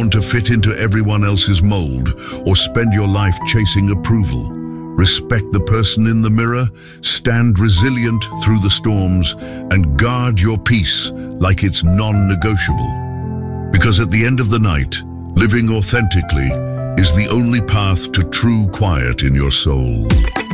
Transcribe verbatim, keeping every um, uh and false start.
want to fit into everyone else's mold or spend your life chasing approval. Respect the person in the mirror, stand resilient through the storms, and guard your peace like it's non-negotiable. Because at the end of the night, living authentically is the only path to true quiet in your soul.